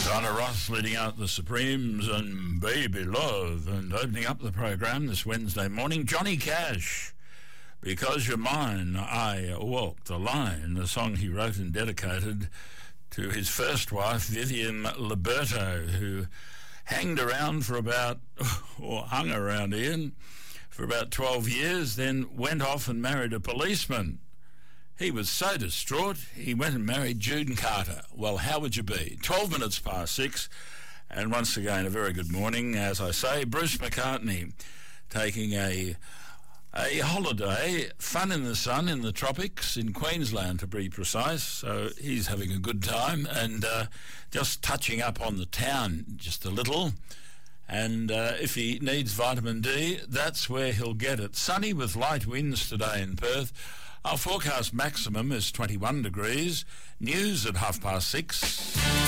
Diana Ross leading out the Supremes and Baby Love, and opening up the program this Wednesday morning, Johnny Cash, Because You're Mine, I Walk the Line, a song he wrote and dedicated to his first wife, Vivian Liberto, who hung around, Ian, for about 12 years, then went off and married a policeman. He was so distraught, he went and married June Carter. Well, how would you be? 12 minutes past 6, and once again, a very good morning. As I say, Bruce McCartney taking a holiday, fun in the sun in the tropics, in Queensland to be precise. So he's having a good time and just touching up on the town just a little. And if he needs vitamin D, that's where he'll get it. Sunny with light winds today in Perth. Our forecast maximum is 21 degrees. News at 6:30.